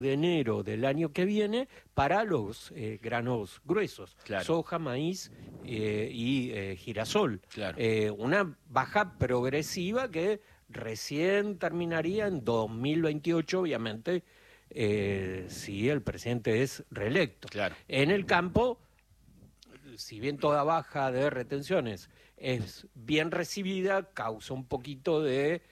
de enero del año que viene para los granos gruesos, Claro. soja, maíz y girasol. Claro. Una baja progresiva que recién terminaría en 2028, obviamente, si el presidente es reelecto. Claro. En el campo, si bien toda baja de retenciones es bien recibida, causa un poquito de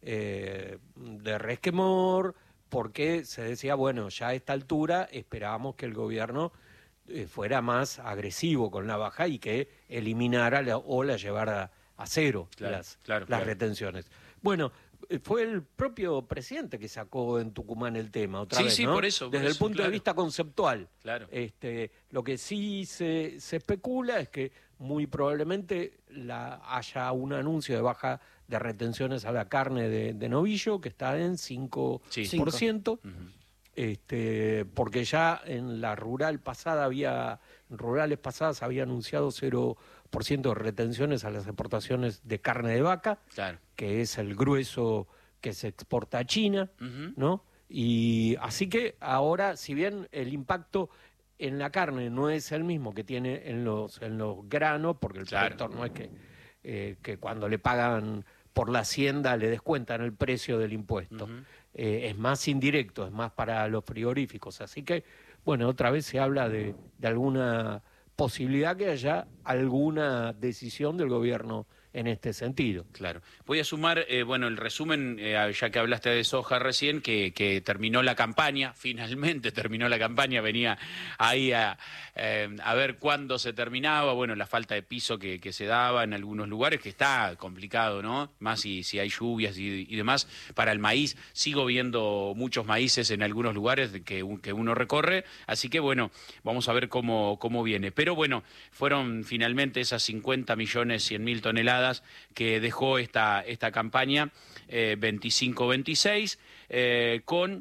resquemor, porque se decía, bueno, ya a esta altura esperábamos que el gobierno fuera más agresivo con la baja y que eliminara o la llevara a cero las retenciones. Bueno, fue el propio presidente que sacó en Tucumán el tema otra vez, ¿no? Por eso. Desde el punto de vista conceptual. Claro. Lo que sí se especula es que muy probablemente haya un anuncio de baja de retenciones a la carne de novillo, que está en 5%, porque ya en la rurales pasadas había anunciado 0% de retenciones a las exportaciones de carne de vaca, que es el grueso que se exporta a China, ¿no? Y así que ahora, si bien el impacto en la carne no es el mismo que tiene en los granos, porque el productor no es que cuando le pagan por la hacienda le descuentan el precio del impuesto. Es más indirecto, es más para los frigoríficos. Así que, bueno, otra vez se habla de alguna posibilidad que haya alguna decisión del gobierno en este sentido. Claro. Voy a sumar, el resumen, ya que hablaste de soja recién, que terminó la campaña, finalmente terminó la campaña, venía ahí a ver cuándo se terminaba, la falta de piso que se daba en algunos lugares, que está complicado, ¿no? Más si hay lluvias y demás. Para el maíz, sigo viendo muchos maíces en algunos lugares que uno recorre, así que vamos a ver cómo viene. Pero fueron finalmente esas 50.100.000 toneladas que dejó esta campaña 25-26 con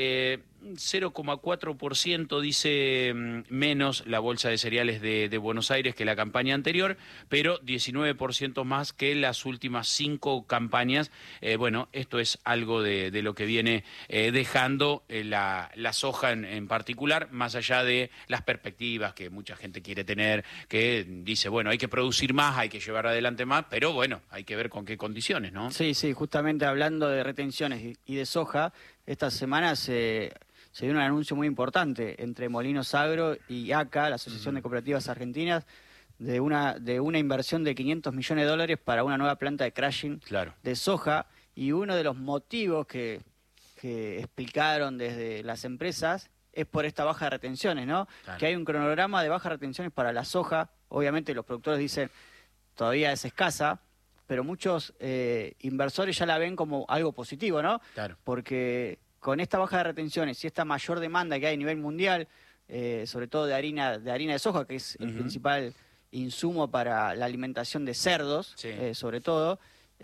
0,4% dice menos la bolsa de cereales de Buenos Aires que la campaña anterior, pero 19% más que las últimas 5 campañas. Esto es algo de lo que viene dejando la soja en particular, más allá de las perspectivas que mucha gente quiere tener, que dice, hay que producir más, hay que llevar adelante más, pero hay que ver con qué condiciones, ¿no? Sí, justamente hablando de retenciones y de soja, esta semana se dio un anuncio muy importante entre Molinos Agro y ACA, la Asociación de Cooperativas Argentinas, de una inversión de $500 millones para una nueva planta de crushing de soja. Y uno de los motivos que explicaron desde las empresas es por esta baja de retenciones, ¿no? Claro. Que hay un cronograma de baja de retenciones para la soja. Obviamente los productores dicen todavía es escasa, pero muchos inversores ya la ven como algo positivo, ¿no? Claro. Porque con esta baja de retenciones y esta mayor demanda que hay a nivel mundial, sobre todo de harina de soja, que es el principal insumo para la alimentación de cerdos, sobre todo,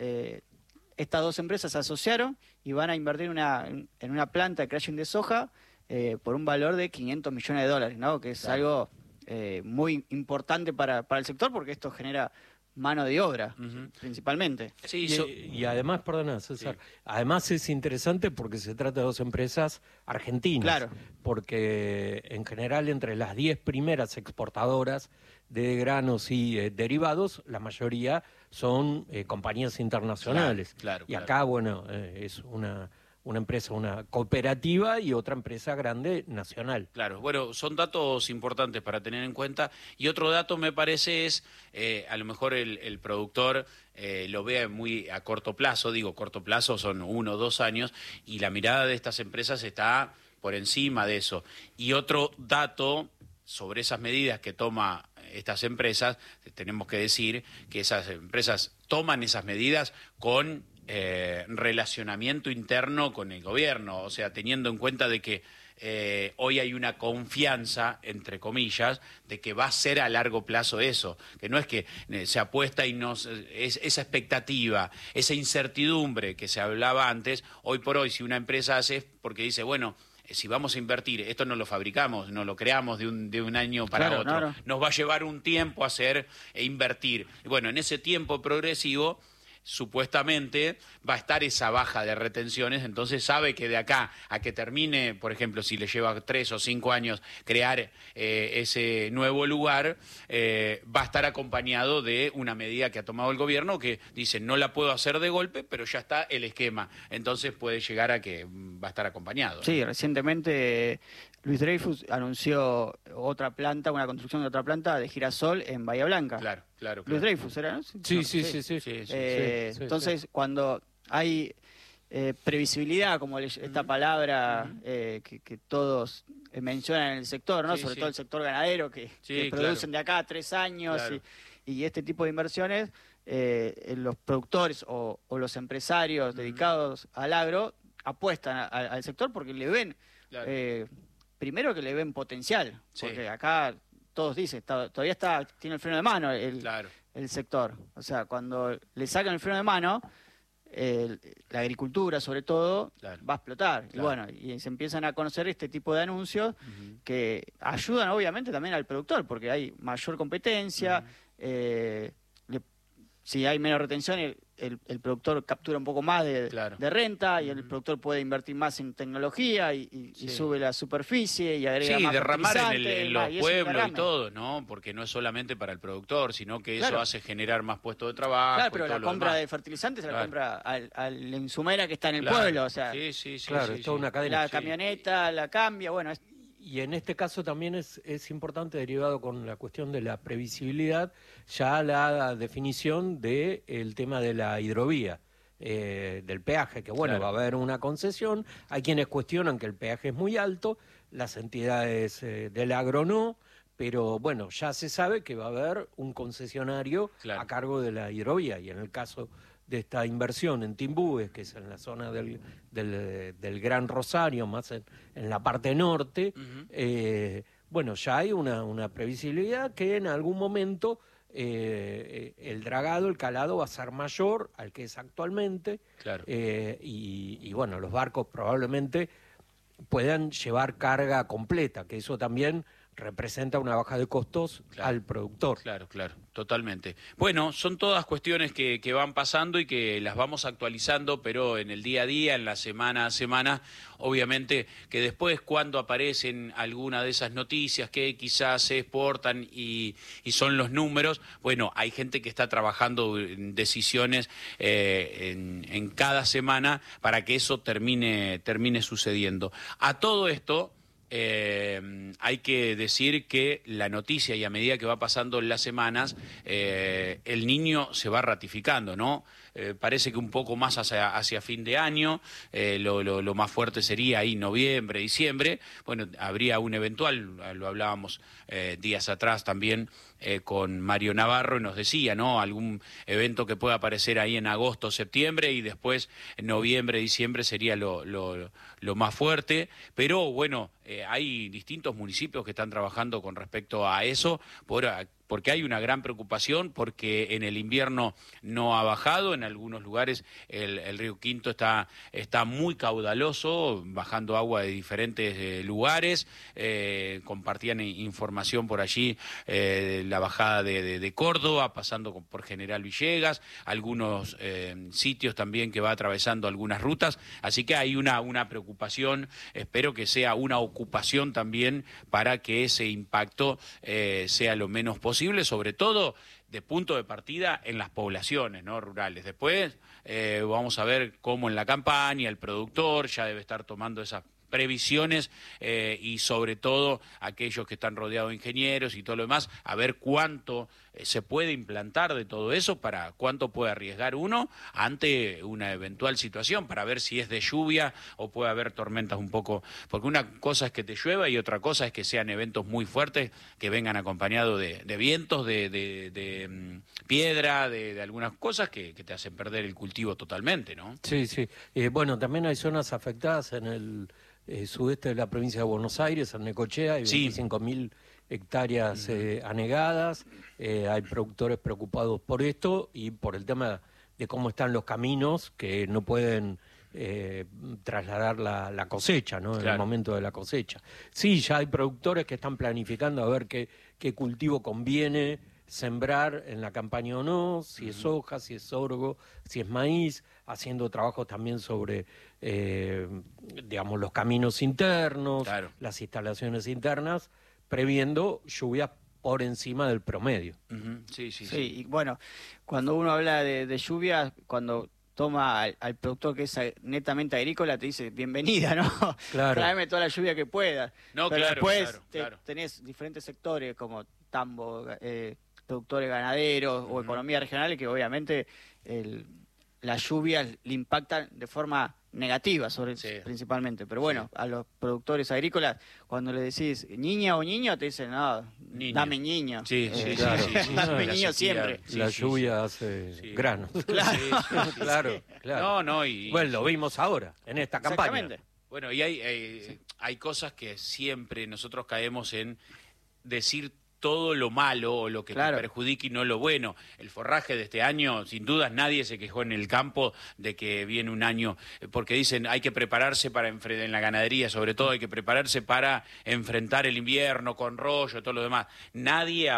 estas dos empresas se asociaron y van a invertir en una planta de crushing de soja por un valor de $500 millones, ¿no? Que es algo muy importante para el sector, porque esto genera mano de obra, principalmente. Sí, y además, perdona, César, además es interesante porque se trata de dos empresas argentinas. Claro. Porque en general entre las 10 primeras exportadoras de granos y derivados, la mayoría son compañías internacionales. Claro. Y acá, es una empresa, una cooperativa y otra empresa grande nacional. Claro, son datos importantes para tener en cuenta. Y otro dato me parece es, a lo mejor el productor lo vea muy a corto plazo, corto plazo son 1 o 2 años, y la mirada de estas empresas está por encima de eso. Y otro dato sobre esas medidas que toma estas empresas, tenemos que decir que esas empresas toman esas medidas con relacionamiento interno con el gobierno, o sea, teniendo en cuenta de que hoy hay una confianza, entre comillas, de que va a ser a largo plazo eso, que no es que se apuesta y esa expectativa, esa incertidumbre que se hablaba antes, hoy por hoy si una empresa hace porque dice, si vamos a invertir, esto no lo fabricamos, no lo creamos de un año para otro, nos va a llevar un tiempo hacer e invertir. En ese tiempo progresivo supuestamente va a estar esa baja de retenciones, entonces sabe que de acá a que termine, por ejemplo, si le lleva 3 o 5 años crear ese nuevo lugar, va a estar acompañado de una medida que ha tomado el gobierno que dice no la puedo hacer de golpe, pero ya está el esquema, entonces puede llegar a que va a estar acompañado, ¿no? Sí, recientemente Luis Dreyfus anunció otra planta, una construcción de otra planta de girasol en Bahía Blanca. Claro. Luis Dreyfus era, ¿no? Sí. Entonces, cuando hay previsibilidad, como esta palabra que todos mencionan en el sector, ¿no? Sobre todo el sector ganadero, que producen de acá a 3 años y este tipo de inversiones, los productores o los empresarios dedicados al agro apuestan al sector porque le ven, primero que le ven potencial, porque acá todos dicen, todavía tiene el freno de mano el sector. O sea, cuando le sacan el freno de mano, la agricultura sobre todo va a explotar. Y bueno, y se empiezan a conocer este tipo de anuncios que ayudan obviamente también al productor, porque hay mayor competencia, si hay menos retención, el productor captura un poco más de renta y el productor puede invertir más en tecnología y sube la superficie y agrega más derramar fertilizante, en los pueblos y todo, ¿no? Porque no es solamente para el productor, sino que eso hace generar más puestos de trabajo. Claro, pero la compra de fertilizantes se la compra al insumera que está en el pueblo, o sea, claro, es toda una cadena. La camioneta la cambia, bueno, y en este caso también es importante, derivado con la cuestión de la previsibilidad, ya la definición del tema de la hidrovía, del peaje, que bueno, va a haber una concesión. Hay quienes cuestionan que el peaje es muy alto, las entidades del agro no, pero bueno, ya se sabe que va a haber un concesionario a cargo de la hidrovía, y en el caso de esta inversión en Timbúes, que es en la zona del Gran Rosario, más en la parte norte, bueno, ya hay una previsibilidad que en algún momento el dragado, el calado va a ser mayor al que es actualmente, y bueno, los barcos probablemente puedan llevar carga completa, que eso también representa una baja de costos al productor. Claro, totalmente. Bueno, son todas cuestiones que van pasando y que las vamos actualizando, pero en el día a día, en la semana a semana, obviamente que después cuando aparecen alguna de esas noticias que quizás se exportan y son los números, bueno, hay gente que está trabajando en decisiones en cada semana para que eso termine sucediendo. A todo esto, hay que decir que la noticia, y a medida que va pasando las semanas, el Niño se va ratificando, ¿no? Parece que un poco más hacia fin de año, lo más fuerte sería ahí noviembre, diciembre. Bueno, habría un eventual, lo hablábamos días atrás también con Mario Navarro, y nos decía, ¿no? Algún evento que pueda aparecer ahí en agosto, septiembre, y después en noviembre, diciembre sería lo más fuerte. Pero bueno, hay distintos municipios que están trabajando con respecto a eso, porque hay una gran preocupación, porque en el invierno no ha bajado, en algunos lugares el río Quinto está muy caudaloso, bajando agua de diferentes lugares. Compartían información por allí, la bajada de Córdoba, pasando por General Villegas, algunos sitios también que va atravesando algunas rutas, así que hay una preocupación. Espero que sea una ocupación también para que ese impacto sea lo menos posible, sobre todo de punto de partida en las poblaciones, ¿no?, rurales. Después vamos a ver cómo en la campaña el productor ya debe estar tomando esas previsiones, y sobre todo aquellos que están rodeados de ingenieros y todo lo demás, a ver cuánto se puede implantar de todo eso, para cuánto puede arriesgar uno ante una eventual situación, para ver si es de lluvia o puede haber tormentas un poco, porque una cosa es que te llueva y otra cosa es que sean eventos muy fuertes, que vengan acompañados de vientos, de piedra, de algunas cosas que te hacen perder el cultivo totalmente, ¿no? Sí. Bueno, también hay zonas afectadas en el sudeste de la provincia de Buenos Aires, en Necochea, hay 25.000 hectáreas anegadas. Hay productores preocupados por esto y por el tema de cómo están los caminos, que no pueden trasladar la cosecha, ¿no? En el momento de la cosecha. Sí, ya hay productores que están planificando a ver qué cultivo conviene sembrar en la campaña o no, si es soja, si es sorgo, si es maíz, haciendo trabajos también sobre, digamos, los caminos internos, las instalaciones internas, previendo lluvias por encima del promedio. Sí, y bueno, cuando uno habla de lluvias, cuando toma al productor que es netamente agrícola, te dice, bienvenida, ¿no? Claro. Tráeme toda la lluvia que pueda. No, pero después claro. tenés diferentes sectores como tambo, productores ganaderos o economía regional, que obviamente las lluvias le impactan de forma negativa principalmente. Pero bueno, a los productores agrícolas, cuando le decís niña o niño, te dicen, no, dame niño. Claro. Dame niño siempre. La lluvia hace granos. Claro. Bueno, lo vimos ahora, en esta campaña. Exactamente. Bueno, y hay cosas que siempre nosotros caemos en decir todo lo malo o lo que te perjudique y no lo bueno. El forraje de este año, sin dudas, nadie se quejó en el campo de que viene un año, porque dicen hay que prepararse para en la ganadería, sobre todo hay que prepararse para enfrentar el invierno con rollo, todo lo demás. Nadie ha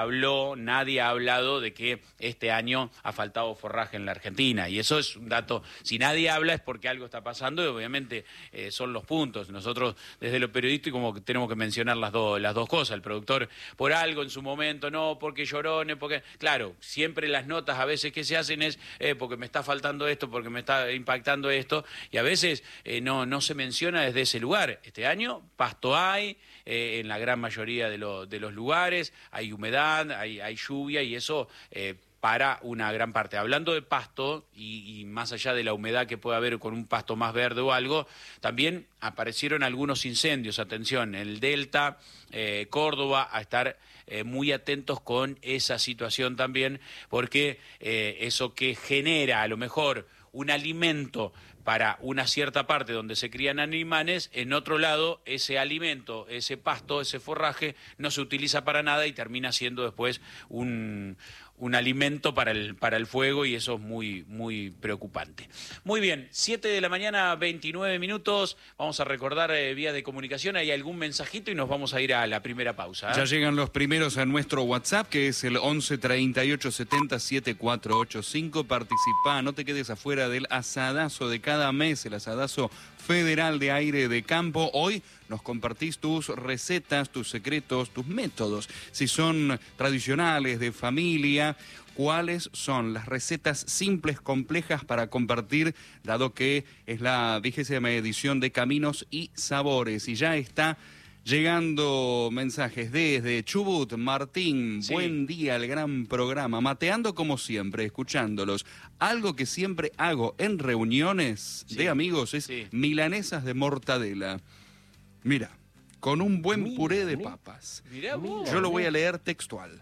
hablado de que este año ha faltado forraje en la Argentina, y eso es un dato. Si nadie habla es porque algo está pasando, y obviamente son los puntos. Nosotros, desde lo periodístico, como que tenemos que mencionar las dos cosas. El productor, por algo en su momento, no, porque llorones, porque... Claro, siempre las notas a veces que se hacen es porque me está faltando esto, porque me está impactando esto, y a veces no se menciona desde ese lugar. Este año pasto hay, en la gran mayoría de los lugares, hay humedad, hay lluvia, y eso... para una gran parte. Hablando de pasto, y más allá de la humedad que puede haber con un pasto más verde o algo, también aparecieron algunos incendios. Atención, el Delta, Córdoba, a estar muy atentos con esa situación también, porque eso que genera a lo mejor un alimento para una cierta parte donde se crían animales, en otro lado ese alimento, ese pasto, ese forraje no se utiliza para nada y termina siendo después un alimento para el fuego, y eso es muy, muy preocupante. Muy bien, 7 de la mañana, 29 minutos. Vamos a recordar vías de comunicación. ¿Hay algún mensajito? Y nos vamos a ir a la primera pausa. Ya llegan los primeros a nuestro WhatsApp, que es el 11 38 70 7485. Participá, no te quedes afuera del asadazo de cada mes, el asadazo federal de aire de campo. Hoy nos compartís tus recetas, tus secretos, tus métodos. Si son tradicionales, de familia, ¿cuáles son las recetas simples, complejas para compartir, dado que es la 20ª edición de Caminos y Sabores? Y ya está llegando mensajes desde Chubut. Martín, buen día, el gran programa. Mateando como siempre, escuchándolos. Algo que siempre hago en reuniones de amigos es milanesas de mortadela. Mira, con un buen puré de papas. Yo lo voy a leer textual.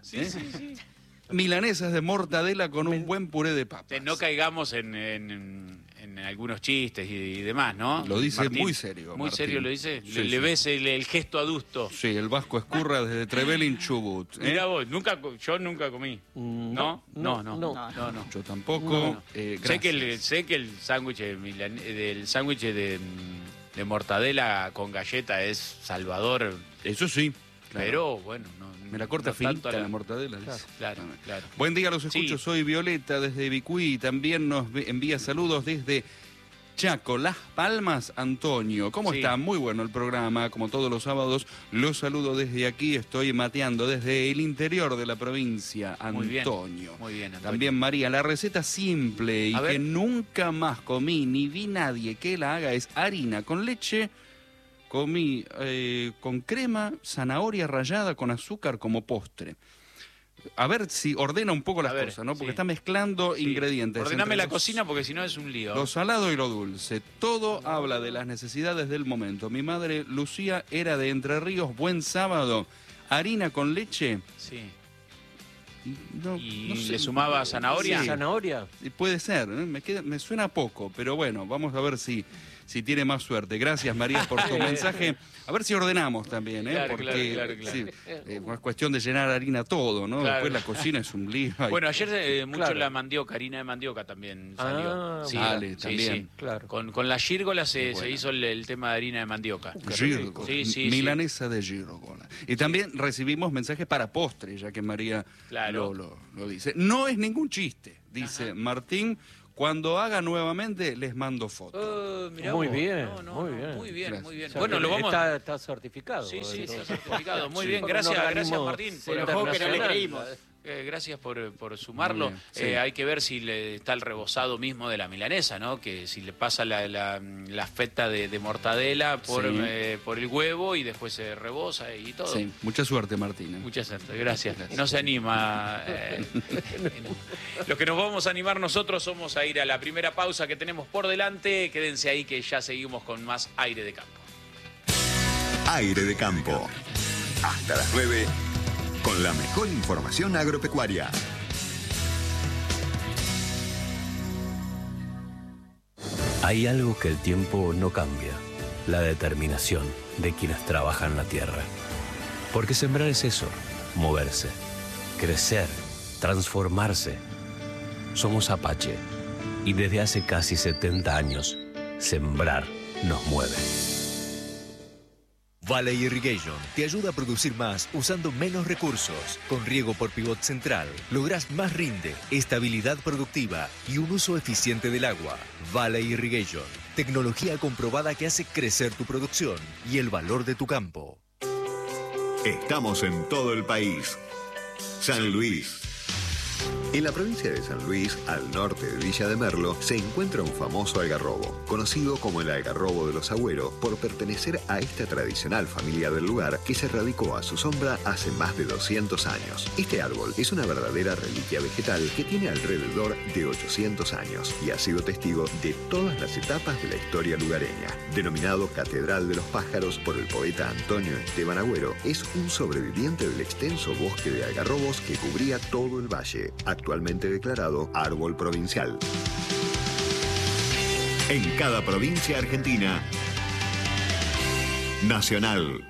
Milanesas de mortadela con un buen puré de papas. No caigamos en algunos chistes y demás, ¿no? Lo dice Martín, muy serio. Muy Martín. serio lo dice. ¿Le ves el gesto adusto? Sí, el Vasco Escurra desde Trevelin, Chubut. Mira vos, yo nunca comí. ¿No? No. Yo tampoco. Sé que el sándwich de mortadela con galleta es salvador. Eso sí. Claro. Pero bueno, me la corta finita la mortadela. Claro. Buen día, los escucho. Soy Violeta desde Vicuí. También nos envía saludos desde Chaco, Las Palmas, Antonio. ¿Cómo está? Muy bueno el programa, como todos los sábados. Los saludo desde aquí. Estoy mateando desde el interior de la provincia, Antonio. Muy bien, Antonio. También María, la receta simple y que nunca más comí ni vi nadie que la haga es harina con leche. Comí con crema, zanahoria rallada con azúcar como postre. A ver si ordena un poco las cosas, ¿no? Porque está mezclando ingredientes. Ordename la cocina porque si no es un lío. Lo salado y lo dulce. Todo habla de las necesidades del momento. Mi madre Lucía era de Entre Ríos. Buen sábado. Harina con leche. Sí. No le sumaba zanahoria. Sí. ¿Zanahoria? Puede ser, ¿eh? Me suena poco, pero bueno, vamos a ver si tiene más suerte. Gracias, María, por tu mensaje. A ver si ordenamos también, ¿eh? Claro, porque claro. Sí, es cuestión de llenar harina todo, ¿no? Claro. Después la cocina es un lío. Bueno, ayer mucho la mandioca, harina de mandioca también salió. Vale, también. Claro. Con la gírgola se hizo el tema de harina de mandioca. Gírgola. Sí. Milanesa de gírgola. Y también recibimos mensajes para postre, ya que María lo dice. No es ningún chiste, dice Martín. Cuando haga nuevamente, les mando fotos. Muy bien, muy bien. O sea, Bueno, lo vamos está certificado. Sí, está certificado. Muy bien, gracias Martín. Se enojó que no le creímos. Gracias por sumarlo. Hay que ver si está el rebozado mismo de la milanesa, ¿no? Que si le pasa la feta de mortadela por el huevo y después se reboza y todo. Sí, mucha suerte, Martín. Mucha suerte, gracias. No se anima. Los que nos vamos a animar nosotros somos a ir a la primera pausa que tenemos por delante. Quédense ahí que ya seguimos con más Aire de Campo. Aire de Campo. Hasta las 9. Con la mejor información agropecuaria. Hay algo que el tiempo no cambia, la determinación de quienes trabajan la tierra. Porque sembrar es eso, moverse, crecer, transformarse. Somos Apache y desde hace casi 70 años, sembrar nos mueve. Valley Irrigation te ayuda a producir más usando menos recursos. Con riego por pivot central, lográs más rinde, estabilidad productiva y un uso eficiente del agua. Valley Irrigation, tecnología comprobada que hace crecer tu producción y el valor de tu campo. Estamos en todo el país. San Luis. En la provincia de San Luis, al norte de Villa de Merlo, se encuentra un famoso algarrobo, conocido como el algarrobo de los Agüero, por pertenecer a esta tradicional familia del lugar que se radicó a su sombra hace más de 200 años. Este árbol es una verdadera reliquia vegetal que tiene alrededor de 800 años y ha sido testigo de todas las etapas de la historia lugareña. Denominado Catedral de los Pájaros por el poeta Antonio Esteban Agüero, es un sobreviviente del extenso bosque de algarrobos que cubría todo el valle, actualmente declarado árbol provincial. En cada provincia argentina, nacional.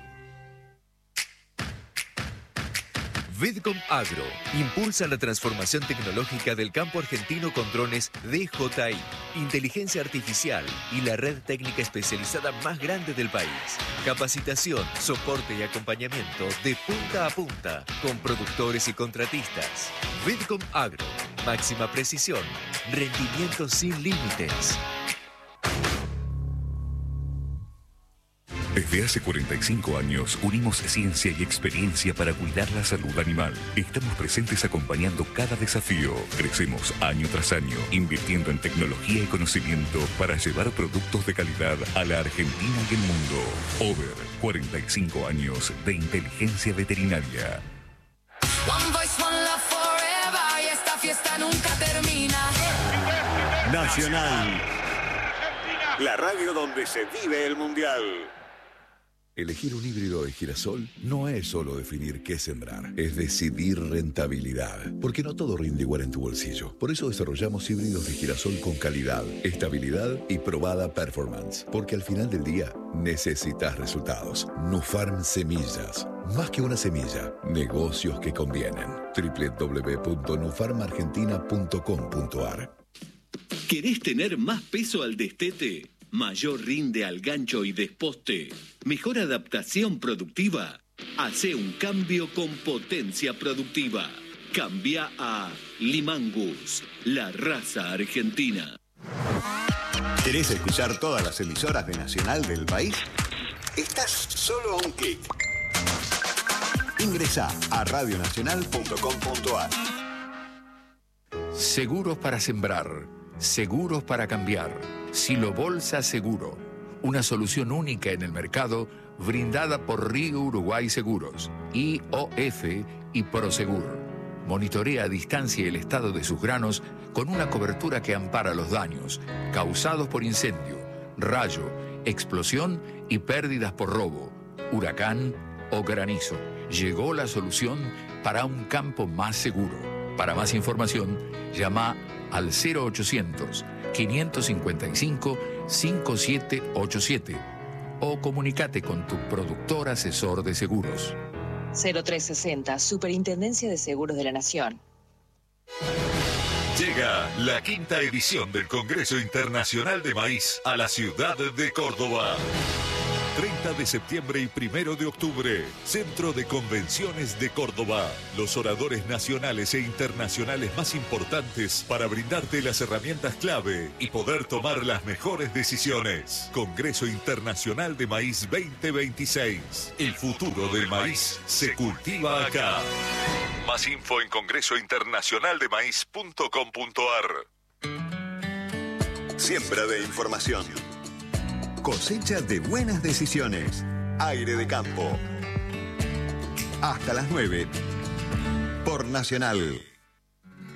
Vidcom Agro impulsa la transformación tecnológica del campo argentino con drones DJI, inteligencia artificial y la red técnica especializada más grande del país. Capacitación, soporte y acompañamiento de punta a punta con productores y contratistas. Vidcom Agro, máxima precisión, rendimiento sin límites. Desde hace 45 años unimos ciencia y experiencia para cuidar la salud animal. Estamos presentes acompañando cada desafío. Crecemos año tras año, invirtiendo en tecnología y conocimiento para llevar productos de calidad a la Argentina y el mundo. Over 45 años de inteligencia veterinaria. One voice, one love forever, y esta fiesta nunca termina. Nacional. La radio donde se vive el mundial. Elegir un híbrido de girasol no es solo definir qué sembrar, es decidir rentabilidad, porque no todo rinde igual en tu bolsillo. Por eso desarrollamos híbridos de girasol con calidad, estabilidad y probada performance, porque al final del día necesitas resultados. Nufarm Semillas, más que una semilla, negocios que convienen. www.nufarmargentina.com.ar. ¿Querés tener más peso al destete? ¿Mayor rinde al gancho y desposte? ¿Mejor adaptación productiva? Hace un cambio con potencia productiva. Cambia a Limangus, la raza argentina. ¿Querés escuchar todas las emisoras de Nacional del país? Estás solo a un clic. Ingresá a radionacional.com.ar. Seguros para sembrar, seguros para cambiar. Silo Bolsa Seguro, una solución única en el mercado brindada por Río Uruguay Seguros, IOF y Prosegur. Monitorea a distancia el estado de sus granos con una cobertura que ampara los daños causados por incendio, rayo, explosión y pérdidas por robo, huracán o granizo. Llegó la solución para un campo más seguro. Para más información, llama al 0800-555-5787 o comunícate con tu productor asesor de seguros. 0360, Superintendencia de Seguros de la Nación. Llega la 5ª edición del Congreso Internacional de Maíz a la ciudad de Córdoba. 30 de septiembre y 1 de octubre, Centro de Convenciones de Córdoba. Los oradores nacionales e internacionales más importantes para brindarte las herramientas clave y poder tomar las mejores decisiones. Congreso Internacional de Maíz 2026. El futuro del maíz se cultiva acá. Más info en congresointernacionaldemaíz.com.ar. Siembra de información. Cosecha de buenas decisiones. Aire de campo. Hasta las 9. Por Nacional.